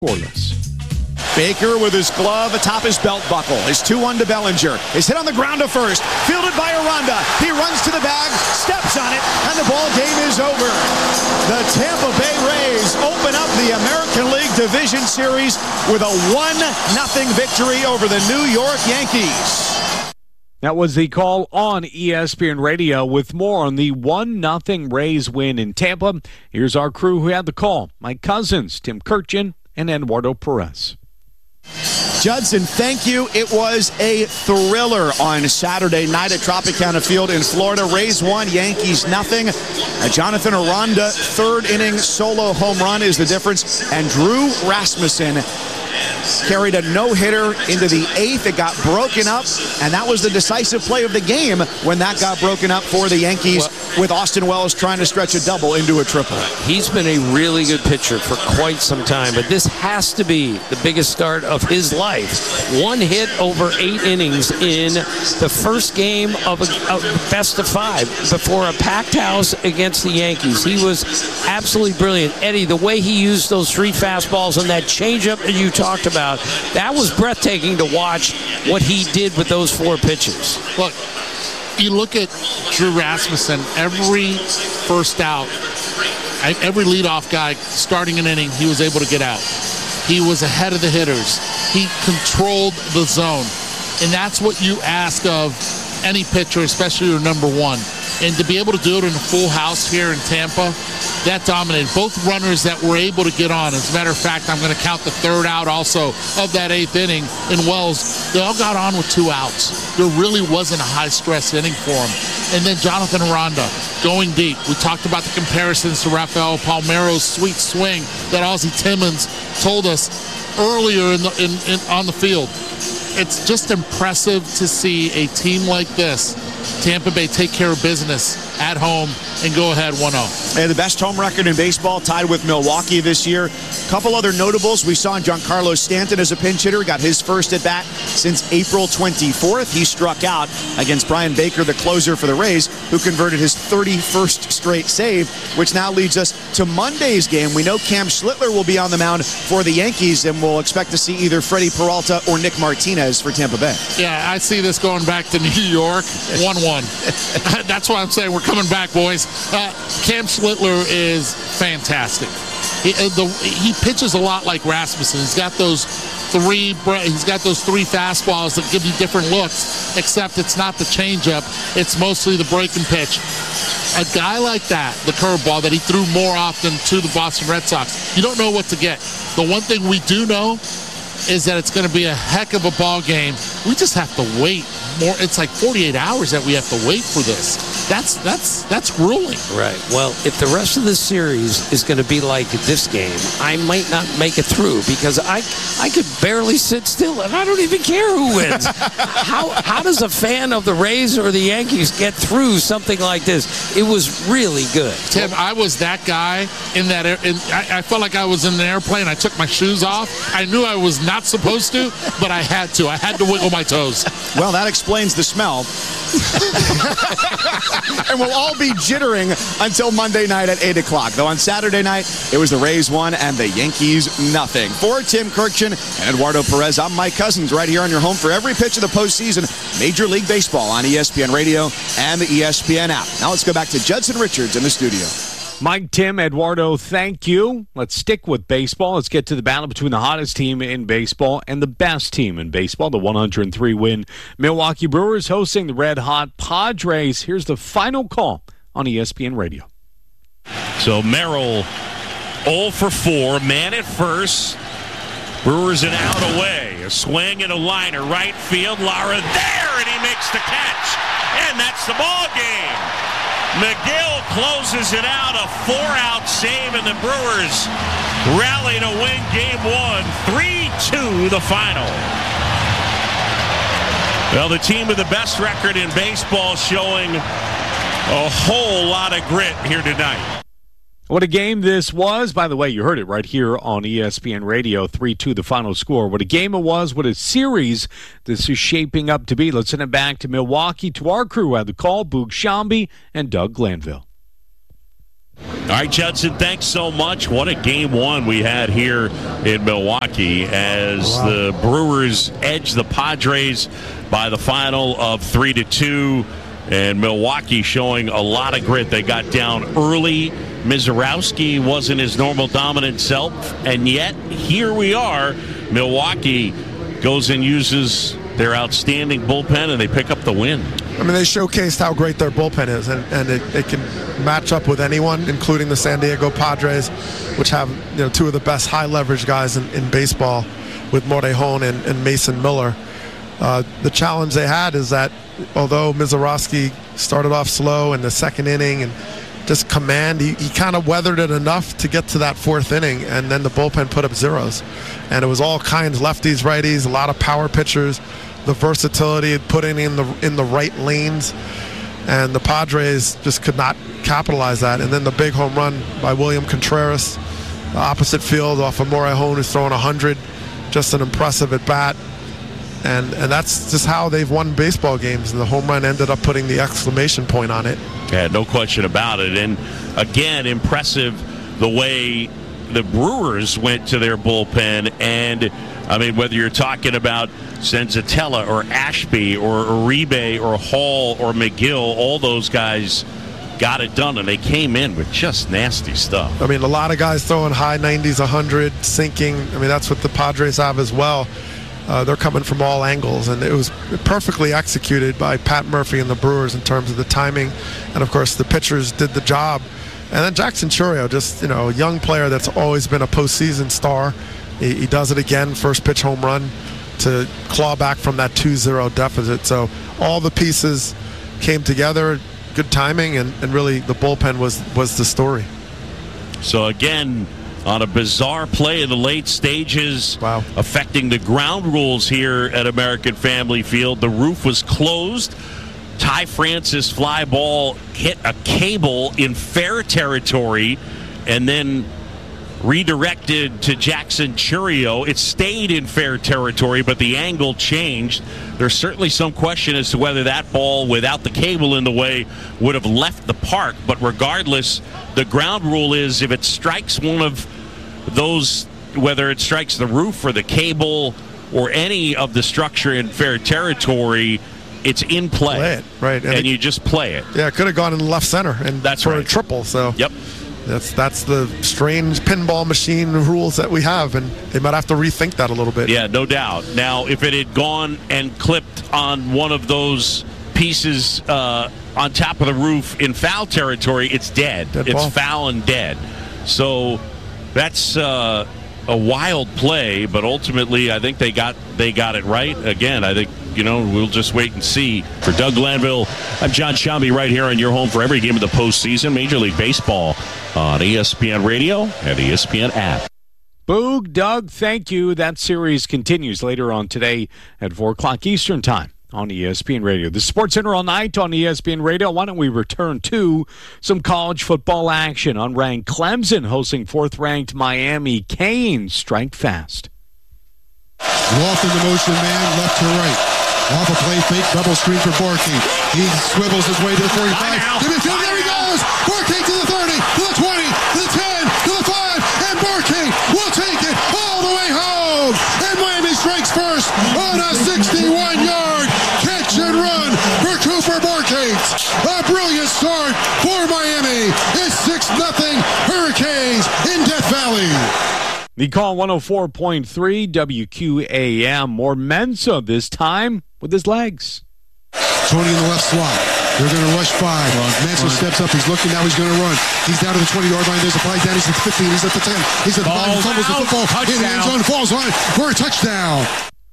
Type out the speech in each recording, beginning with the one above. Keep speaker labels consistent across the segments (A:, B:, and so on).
A: scoreless.
B: Baker with his glove atop his belt buckle. His 2-1 to Bellinger. Is hit on the ground to first. Fielded by Aranda. He runs to the bag, steps on it, and the ball game is over. The Tampa Bay Rays open up the American League Division Series with a 1-0 victory over the New York Yankees.
A: That was the call on ESPN Radio. With more on the 1-0 Rays win in Tampa, here's our crew who had the call. Mike Cousins, Tim Kurkjian, and Eduardo Perez.
B: Judson, thank you. It was a thriller on Saturday night at Tropicana Field in Florida. Rays 1, Yankees nothing. Jonathan Aranda, third inning solo home run is the difference. And Drew Rasmussen carried a no-hitter into the 8th. It got broken up, and that was the decisive play of the game when that got broken up for the Yankees, with Austin Wells trying to stretch a double into a triple.
C: He's been a really good pitcher for quite some time, but this has to be the biggest start of his life. 1 hit over 8 innings in the first game of a best of 5 before a packed house against the Yankees. He was absolutely brilliant. Eddie, the way he used those 3 fastballs and that changeup that you talked about, that was breathtaking to watch what he did with those 4 pitches.
D: Look, you look at Drew Rasmussen, every first out, every leadoff guy starting an inning, he was able to get out. He was ahead of the hitters. He controlled the zone. And that's what you ask of any pitcher, especially your number 1. And to be able to do it in a full house here in Tampa, that dominated. Both runners that were able to get on. As a matter of fact, I'm going to count the 3rd out also of that 8th inning in Wells. They all got on with 2 outs. There really wasn't a high-stress inning for him. And then Jonathan Aranda going deep. We talked about the comparisons to Rafael Palmeiro's sweet swing that Ozzie Timmons told us earlier on the field. It's just impressive to see a team like this, Tampa Bay, take care of business at home and go ahead 1-0.
B: And the best home record in baseball, tied with Milwaukee this year. A couple other notables. We saw Giancarlo Stanton as a pinch hitter, got his first at bat since April 24th. He struck out against Brian Baker, the closer for the Rays, who converted his 31st straight save, which now leads us to Monday's game. We know Cam Schlittler will be on the mound for the Yankees, and we'll expect to see either Freddie Peralta or Nick Martinez for Tampa Bay.
D: Yeah, I see this going back to New York, 1-1. That's why I'm saying we're coming back, boys. Cam Schlittler is fantastic. He pitches a lot like Rasmussen. He's got those 3 fastballs that give you different looks, except it's not the changeup. It's mostly the breaking pitch. A guy like that, the curveball that he threw more often to the Boston Red Sox, you don't know what to get. The one thing we do know is that it's going to be a heck of a ball game. We just have to wait more. It's like 48 hours that we have to wait for this. That's grueling.
C: Right. Well, if the rest of the series is going to be like this game, I might not make it through because I could barely sit still, and I don't even care who wins. How does a fan of the Rays or the Yankees get through something like this? It was really good.
D: Tim, I was that guy in that. I felt like I was in an airplane. I took my shoes off. I knew I was not supposed to, but I had to. I had to wiggle my toes.
B: Well, that explains the smell. And we'll all be jittering until Monday night at 8 o'clock. Though on Saturday night, it was the Rays 1 and the Yankees nothing. For Tim Kurkjian and Eduardo Perez, I'm Mike Cousins, right here on your home for every pitch of the postseason, Major League Baseball on ESPN Radio and the ESPN app. Now let's go back to Judson Richards in the studio.
A: Mike, Tim, Eduardo, thank you. Let's stick with baseball. Let's get to the battle between the hottest team in baseball and the best team in baseball, the 103-win Milwaukee Brewers hosting the red-hot Padres. Here's the final call on ESPN Radio.
E: So Merrill 0 for 4, man at first. Brewers an out away. A swing and a liner, right field. Lara there, and he makes the catch. And that's the ball game. McGill closes it out, a 4-out save, and the Brewers rally to win Game 1, 3-2 the final. Well, the team with the best record in baseball showing a whole lot of grit here tonight.
A: What a game this was. By the way, you heard it right here on ESPN Radio, 3-2 the final score. What a game it was, what a series this is shaping up to be. Let's send it back to Milwaukee to our crew at the call, Boog Shambi and Doug Glanville.
E: All right, Judson, thanks so much. What a game one we had here in Milwaukee as the Brewers edge the Padres by the final of 3-2. And Milwaukee showing a lot of grit. They got down early. Mizorowski wasn't his normal dominant self. And yet, here we are. Milwaukee goes and uses their outstanding bullpen, and they pick up the win.
F: I mean, they showcased how great their bullpen is, and it can match up with anyone, including the San Diego Padres, which have two of the best high-leverage guys in baseball with Morejon and Mason Miller. The challenge they had is that although Mizorowski started off slow in the second inning and just command, he kind of weathered it enough to get to that fourth inning, and then the bullpen put up zeros. And it was all kinds, lefties, righties, a lot of power pitchers, the versatility, putting in the right lanes, and the Padres just could not capitalize that. And then the big home run by William Contreras, the opposite field off of Morejon, who's throwing 100, just an impressive at bat. And that's just how they've won baseball games. And the home run ended up putting the exclamation point on it.
E: Yeah, no question about it. And again, impressive the way the Brewers went to their bullpen. And I mean, whether you're talking about Senzatella or Ashby or Uribe or Hall or McGill, all those guys got it done, and they came in with just nasty stuff.
F: I mean, a lot of guys throwing high 90s, 100, sinking. I mean, that's what the Padres have as well. They're coming from all angles, and it was perfectly executed by Pat Murphy and the Brewers in terms of the timing. And, of course, the pitchers did the job. And then Jackson Chourio, just, a young player that's always been a postseason star. He does it again, first pitch home run to claw back from that 2-0 deficit. So all the pieces came together, good timing, and really the bullpen was the story.
E: So, again, on a bizarre play in the late stages, affecting the ground rules here at American Family Field. The roof was closed. Ty Francis fly ball hit a cable in fair territory and then redirected to Jackson Chourio. It stayed in fair territory, but the angle changed. There's certainly some question as to whether that ball, without the cable in the way, would have left the park. But regardless, the ground rule is if it strikes one of those, whether it strikes the roof or the cable or any of the structure in fair territory, it's in play.
F: Right.
E: And you just play it.
F: Yeah, it could have gone in left center and
E: that's
F: for
E: right.
F: a triple. So
E: yep.
F: That's the strange pinball machine rules that we have, and they might have to rethink that a little bit.
E: Yeah, no doubt. Now, if it had gone and clipped on one of those pieces on top of the roof in foul territory, it's dead. It's
F: ball.
E: Foul and dead. So that's a wild play, but ultimately I think they got it right. Again, I think, we'll just wait and see.
G: For Doug Glanville, I'm John Shambi right here on your home for every game of the postseason, Major League Baseball on ESPN Radio and the ESPN app.
A: Boog, Doug, thank you. That series continues later on today at 4 o'clock Eastern Time on ESPN Radio. The Sports Center all night on ESPN Radio. Why don't we return to some college football action? Unranked Clemson hosting fourth-ranked Miami Canes. Strike fast.
H: Loft in the motion man, left to right. Off a play fake, double screen for Borky. He swivels his way to the 45. To the field, there he goes! Borky to the 30, to the 20, to the 10, to the 5, and Borky will take it all the way home! And Miami strikes first on a 61-yard catch and run for Cooper Borky. A brilliant start for Miami. It's 6-0 Hurricanes in Death Valley.
A: The call 104.3 WQAM. More Mensah this time with his legs.
H: Tony in the left slot. They're going to rush 5. Mensah steps up. He's looking. Now he's going to run. He's down to the 20-yard line. There's a play down. He's at the 15. He's at the 10. He's at the 5. He fumbles the football. In the end zone. Falls on for a touchdown.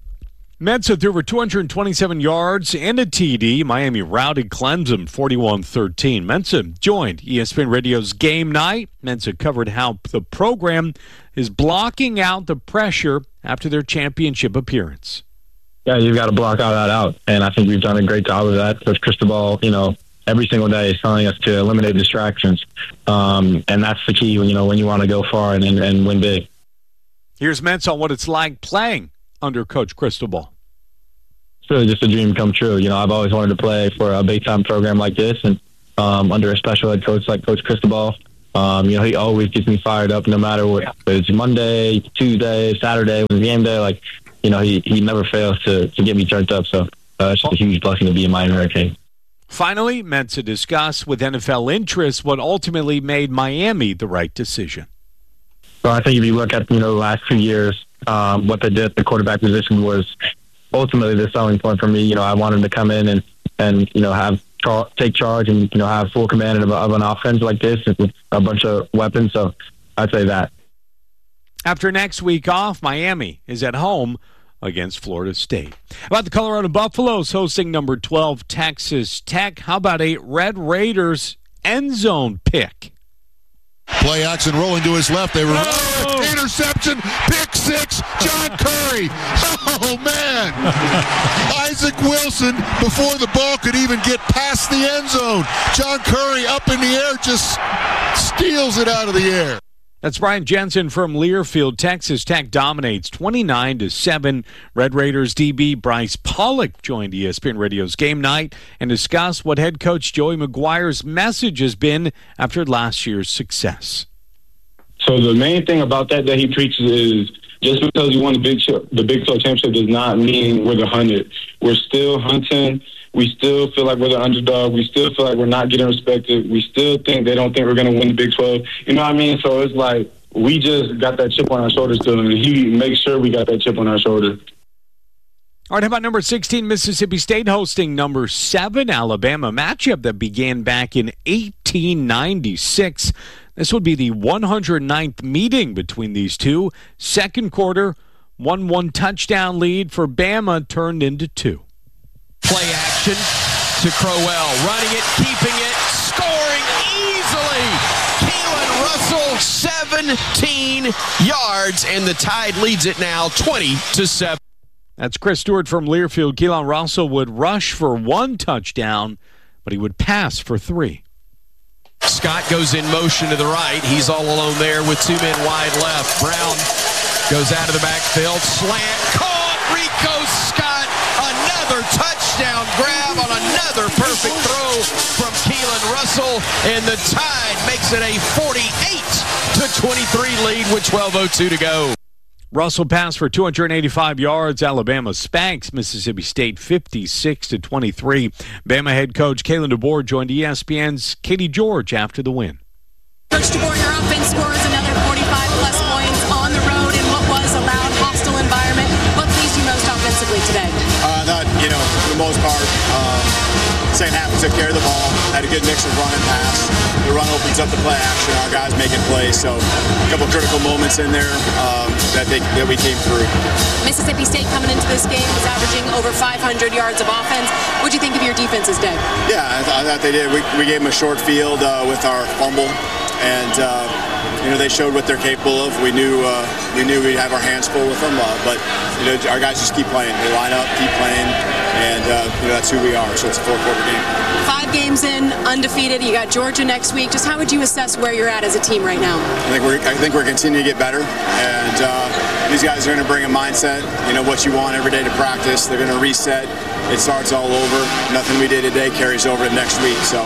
A: Mensah threw for 227 yards and a TD. Miami routed Clemson 41-13. Mensah joined ESPN Radio's Game Night. Mensah covered how the program is blocking out the pressure after their championship appearance.
I: Yeah, you've got to block all that out, and I think we've done a great job of that. Coach Cristobal, every single day is telling us to eliminate distractions, and that's the key when you want to go far and win big.
A: Here's Mensah on what it's like playing under Coach Cristobal.
I: It's really just a dream come true. I've always wanted to play for a big-time program like this, and under a special head coach like Coach Cristobal. He always gets me fired up no matter what. Whether it's Monday, Tuesday, Saturday, when it's game day. Like, he never fails to get me turned up. So it's just a huge blessing to be a Miami Hurricane.
A: Finally, meant to discuss with NFL interests what ultimately made Miami the right decision.
I: So I think if you look at, the last 2 years, what they did at the quarterback position was ultimately the selling point for me. I wanted to come in and take charge and, have full command of an offense like this with a bunch of weapons. So I'd say that.
A: After next week off, Miami is at home against Florida State. About the Colorado Buffaloes hosting number 12 Texas Tech. How about a Red Raiders end zone pick?
H: Play action rolling to his left. They were interception, pick six, John Curry. Oh, man. Isaac Wilson, before the ball could even get past the end zone. John Curry up in the air, just steals it out of the air.
A: That's Brian Jensen from Learfield. Texas Tech dominates 29-7. Red Raiders DB Bryce Pollock joined ESPN Radio's Game Night and discussed what head coach Joey McGuire's message has been after last year's success.
J: So the main thing about that he preaches is just because we won the Big 12 championship does not mean we're the 100. We're still hunting. We still feel like we're the underdog. We still feel like we're not getting respected. We still think they don't think we're going to win the Big 12. You know what I mean? So it's like we just got that chip on our shoulders to him, and he makes sure we got that chip on our shoulders.
A: All right, how about number 16, Mississippi State hosting number 7, Alabama, matchup that began back in 1896. This would be the 109th meeting between these two. Second quarter, 1-1 touchdown lead for Bama turned into 2.
K: Play action to Crowell, running it, keeping it, scoring easily. Keelan Russell, 17 yards, and the Tide leads it now 20-7.
A: That's Chris Stewart from Learfield. Keelan Russell would rush for 1 touchdown, but he would pass for 3.
K: Scott goes in motion to the right. He's all alone there with 2 men wide left. Brown goes out of the backfield. Slant caught. Rico Scott. Another touchdown grab on another perfect throw from Keelan Russell. And the Tide makes it a 48-23 lead with 12:02 to go.
A: Russell passed for 285 yards. Alabama spanks Mississippi State 56-23. Bama head coach Kalen DeBoer joined ESPN's Katie George after the win.
L: Coach DeBoer, your offense scores another 45-plus points on the road in what was a loud, hostile environment. What pleased you most offensively today?
M: I thought, for the most part, second half we took care of the ball, had a good mix of run and pass. The run opens up the play action, our guys making plays, so a couple critical moments in there that we came through.
L: Mississippi State coming into this game was averaging over 500 yards of offense. What do you think of your defense's day?
M: Yeah, I thought they did. We gave them a short field with our fumble, and they showed what they're capable of. We knew we'd have our hands full with them, but our guys just keep playing. They line up, keep playing, and that's who we are. So it's a 4-quarter game.
L: 5 games in, undefeated. You got Georgia next week. Just how would you assess where you're at as a team right now?
M: I think we're continuing to get better, and these guys are going to bring a mindset. What you want every day to practice. They're going to reset. It starts all over. Nothing we did today carries over to next week. So,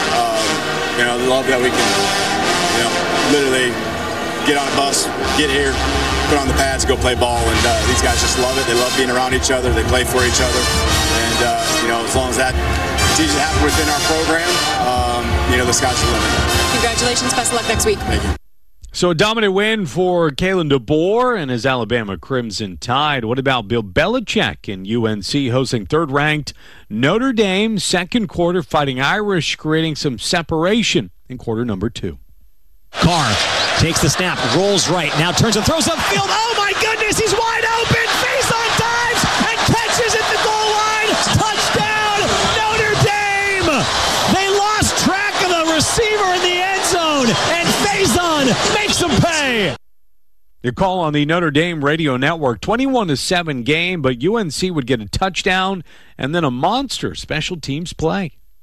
M: love that we can, literally get on a bus, get here, put on the pads, go play ball, and these guys just love it. They love being around each other. They play for each other, and as long as that continues to happen within our program, the sky's the limit.
L: Congratulations. Best of luck next week.
M: Thank you.
A: So a dominant win for Kalen DeBoer and his Alabama Crimson Tide. What about Bill Belichick and UNC hosting third-ranked Notre Dame? Second quarter, Fighting Irish creating some separation in quarter number 2.
N: Carr takes the snap, rolls right, now turns and throws upfield. Oh my goodness, he's wide open. Faison dives and catches at the goal line. Touchdown, Notre Dame. They lost track of the receiver in the end zone, and Faison makes them pay.
A: Your call on the Notre Dame radio network, 21-7 game, but UNC would get a touchdown and then a monster special teams play.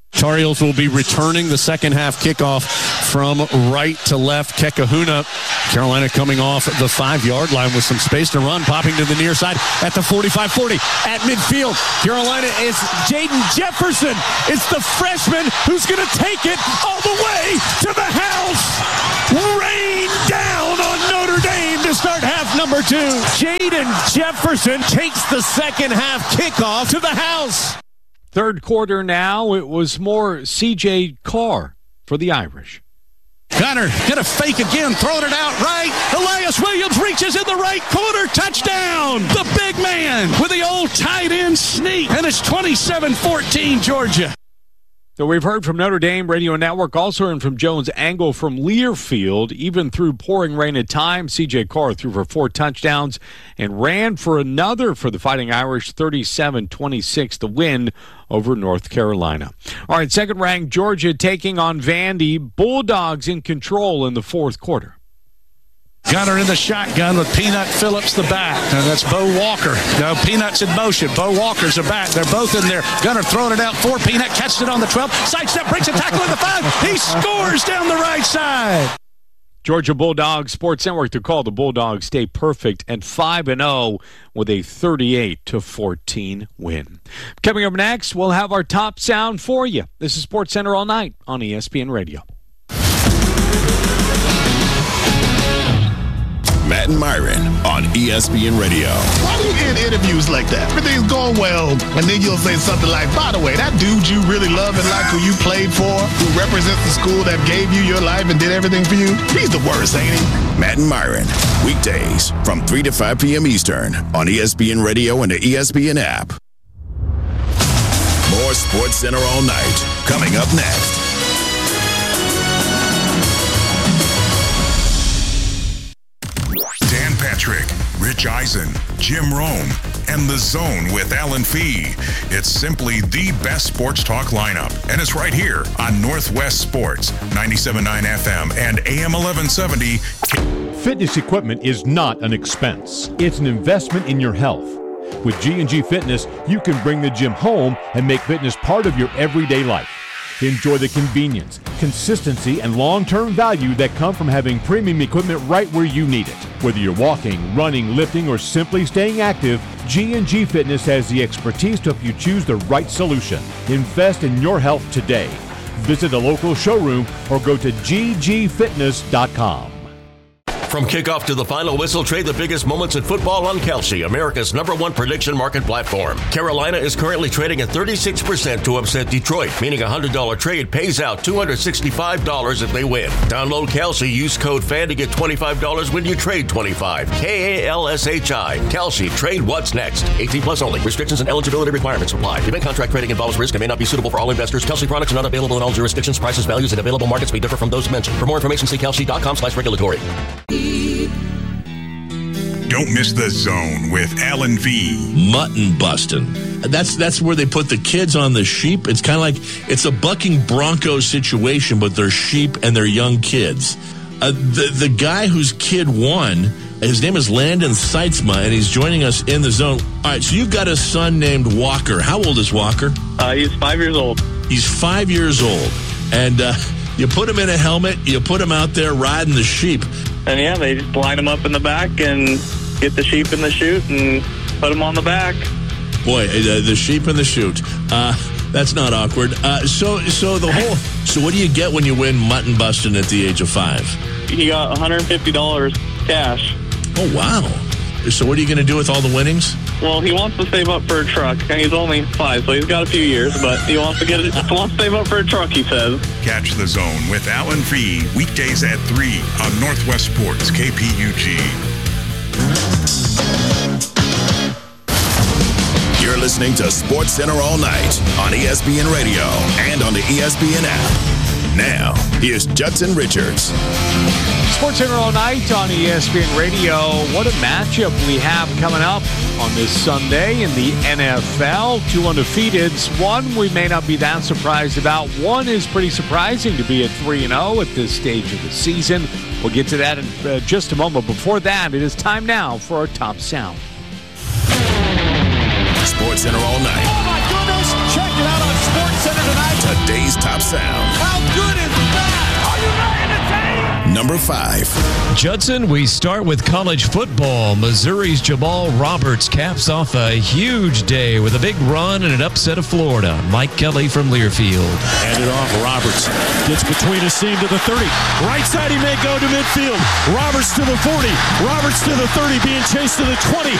G: Tar Heels will be returning the second half kickoff from right to left. Kekahuna, Carolina coming off the 5-yard line with some space to run, popping to the near side at the 45-40. At midfield, Carolina is Jaden Jefferson. It's the freshman who's going to take it all the way to the house. Rain down on Notre Dame to start half number 2. Jaden Jefferson takes the second half kickoff to the house.
A: Third quarter now, it was more C.J. Carr for the Irish.
G: Gunner gonna fake again, throwing it out right. Elias Williams reaches in the right corner, touchdown. The big man with the old tight end sneak, and it's 27-14 Georgia.
A: So we've heard from Notre Dame Radio Network, also heard from Jones Angle from Learfield. Even through pouring rain at times, C.J. Carr threw for 4 touchdowns and ran for another for the Fighting Irish, 37-26, the win over North Carolina. All right, second-ranked Georgia taking on Vandy. Bulldogs in control in the fourth quarter.
G: Gunner in the shotgun with Peanut Phillips the back. And that's Bo Walker. No, Peanut's in motion. Bo Walker's the back. They're both in there. Gunner throwing it out for Peanut. Catches it on the 12. Sidestep, breaks a tackle in the 5. He scores down the right side.
A: Georgia Bulldogs Sports Network to call the Bulldogs stay perfect and 5-0 with a 38-14 win. Coming up next, we'll have our top sound for you. This is Sports Center All Night on ESPN Radio.
O: Matt and Myron on ESPN Radio.
P: Why do you end interviews like that? Everything's going well, and then you'll say something like, by the way, that dude you really love and like, who you played for, who represents the school that gave you your life and did everything for you, he's the worst, ain't he?
O: Matt and Myron, weekdays from 3 to 5 p.m. Eastern on ESPN Radio and the ESPN app. More Sports Center All Night coming up next.
Q: Dan Patrick, Rich Eisen, Jim Rome, and The Zone with Alan Fee. It's simply the best sports talk lineup, and it's right here on Northwest Sports, 97.9 FM and AM 1170.
R: Fitness equipment is not an expense. It's an investment in your health. With G&G Fitness, you can bring the gym home and make fitness part of your everyday life. Enjoy the convenience, consistency, and long-term value that come from having premium equipment right where you need it. Whether you're walking, running, lifting, or simply staying active, G&G Fitness has the expertise to help you choose the right solution. Invest in your health today. Visit a local showroom or go to ggfitness.com.
S: From kickoff to the final whistle, trade the biggest moments in football on Kalshi, America's #1 prediction market platform. Carolina is currently trading at 36% to upset Detroit, meaning a $100 trade pays out $265 if they win. Download Kalshi, use code FAN to get $25 when you trade $25. KALSHI. Kalshi, trade what's next. 18 plus only. Restrictions and eligibility requirements apply. Event contract trading involves risk and may not be suitable for all investors. Kalshi products are not available in all jurisdictions. Prices, values, and available markets may differ from those mentioned. For more information, see kalshi.com/regulatory.
Q: Don't miss The Zone with Alan V.
T: Mutton busting. That's where they put the kids on the sheep. It's kind of like it's a bucking bronco situation, but they're sheep and they're young kids. The guy whose kid won, his name is Landon Seitzma, and he's joining us in The Zone. All right, so you've got a son named Walker. How old is Walker?
U: He's 5 years old.
T: He's 5 years old. And you put him in a helmet, you put him out there riding the sheep.
U: And yeah, they just line them up in the back and get the sheep in the chute and put them on the back.
T: Boy, the sheep in the chute. That's not awkward. So what do you get when you win mutton busting at the age of 5?
U: He got $150 cash.
T: Oh, wow. So what are you going to do with all the winnings?
U: Well, he wants to save up for a truck. And he's only 5, so he's got a few years, but he wants to save up for a truck, he says.
Q: Catch The Zone with Alan Fee, weekdays at 3 on Northwest Sports, KPUG.
O: You're listening to Sports Center All Night on ESPN Radio and on the ESPN app. Now, here's Judson Richards.
A: Sports Center All Night on ESPN Radio. What a matchup we have coming up on this Sunday in the NFL. 2 undefeateds. One we may not be that surprised about. One is pretty surprising to be at 3-0 at this stage of the season. We'll get to that in just a moment. Before that, it is time now for our top sound.
O: Sports Center All Night.
V: Oh, my goodness.
C: Check it out on SportsCenter tonight.
O: Today's top sound.
C: How good is that? Are you not entertained?
O: Number 5.
V: Judson, we start with college football. Missouri's Jamal Roberts caps off a huge day with a big run and an upset of Florida. Mike Kelly from Learfield.
W: Hand it off. Roberts gets between a seam to the 30. Right side, he may go to midfield. Roberts to the 40. Roberts to the 30, being chased to the 20.